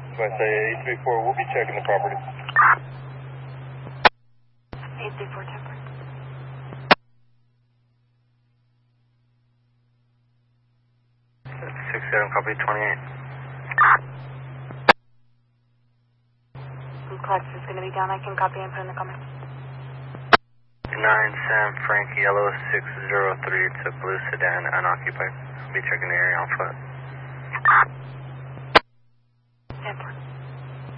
So I say 834, we'll be checking the property. 834 temper. 67, copy 28. Complex is going to be down. I can copy and put in the comments. 9 Sam Frank Yellow 603. It's a blue sedan, unoccupied. I'll be checking the area on foot.